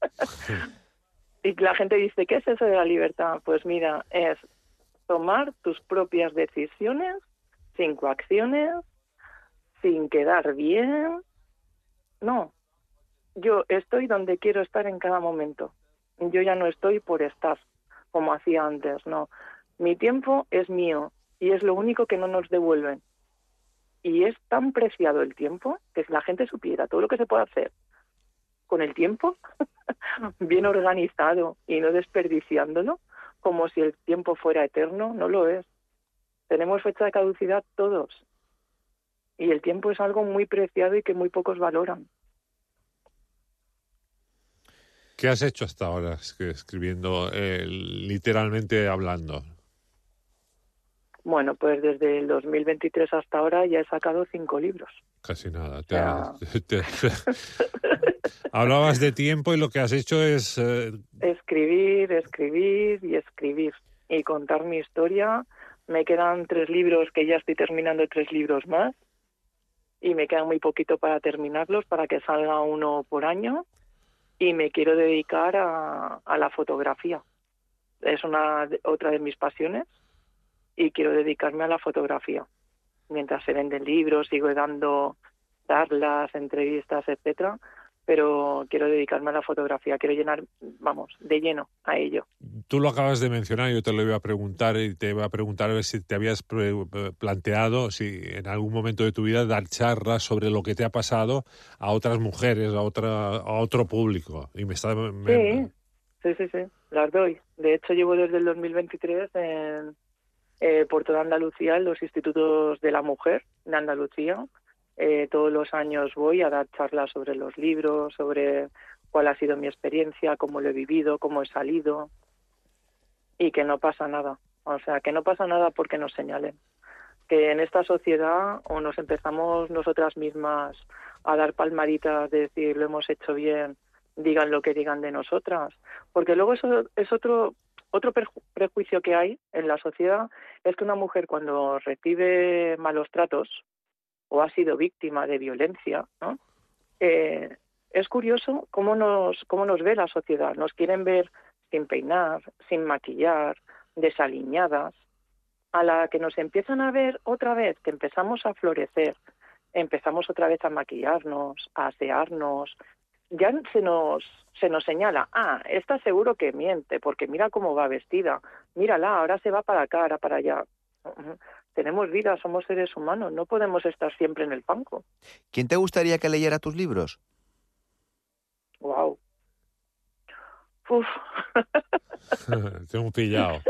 Y la gente dice, ¿qué es eso de la libertad? Pues mira, es tomar tus propias decisiones sin coacciones, sin quedar bien. No, yo estoy donde quiero estar en cada momento. Yo ya no estoy por estar como hacía antes, no. Mi tiempo es mío y es lo único que no nos devuelven. Y es tan preciado el tiempo que si la gente supiera todo lo que se puede hacer con el tiempo, bien organizado y no desperdiciándolo, como si el tiempo fuera eterno, no lo es. Tenemos fecha de caducidad todos. Y el tiempo es algo muy preciado y que muy pocos valoran. ¿Qué has hecho hasta ahora escribiendo, eh, literalmente hablando? Bueno, pues desde el dos mil veintitrés hasta ahora ya he sacado cinco libros. Casi nada. O Te, sea... te, te, hablabas de tiempo y lo que has hecho es... Eh... Escribir, escribir y escribir. Y contar mi historia. Me quedan tres libros que ya estoy terminando, tres libros más. y me queda muy poquito para terminarlos, para que salga uno por año, y me quiero dedicar a, a la fotografía. Es una de- otra de mis pasiones y quiero dedicarme a la fotografía. Mientras se venden libros, sigo dando charlas, entrevistas, etcétera, pero quiero dedicarme a la fotografía, quiero llenar, vamos, de lleno a ello. Tú lo acabas de mencionar, yo te lo iba a preguntar y te iba a preguntar a ver si te habías pre- planteado, si en algún momento de tu vida dar charlas sobre lo que te ha pasado a otras mujeres, a otra, a otro público. Y me está... me- Sí, sí, sí, sí, las doy. De hecho, llevo desde el dos mil veintitrés en, eh, por toda Andalucía en los institutos de la mujer de Andalucía. Eh, todos los años voy a dar charlas sobre los libros, sobre cuál ha sido mi experiencia, cómo lo he vivido, cómo he salido, y que no pasa nada. O sea, que no pasa nada porque nos señalen. Que en esta sociedad o nos empezamos nosotras mismas a dar palmaditas de decir lo hemos hecho bien, digan lo que digan de nosotras, porque luego eso es otro otro perju- prejuicio que hay en la sociedad, es que una mujer cuando recibe malos tratos o ha sido víctima de violencia, ¿no? Eh, es curioso cómo nos cómo nos ve la sociedad. Nos quieren ver sin peinar, sin maquillar, desaliñadas. A la que nos empiezan a ver otra vez, que empezamos a florecer, empezamos otra vez a maquillarnos, a asearnos, ya se nos se nos señala, ah, esta seguro que miente, porque mira cómo va vestida, mírala, ahora se va para acá, ahora para allá. Ujú. Tenemos vida, somos seres humanos, no podemos estar siempre en el banco. ¿Quién te gustaría que leyera tus libros? Wow. Uf. Te hemos pillado.